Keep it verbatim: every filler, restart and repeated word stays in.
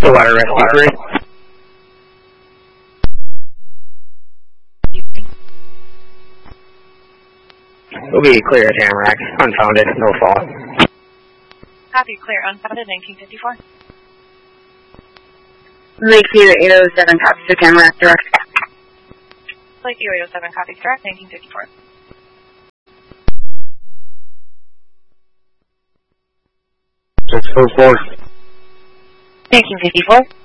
Stillwater Rescue three. We'll be clear at Tamarack. Unfounded, no fault. Copy, clear, unfounded, nineteen fifty-four. Lakeview eight oh seven, copy to Tamarack, direct. Lakeview eight oh seven, copy, direct, nineteen fifty-four. six four four. nineteen fifty-four.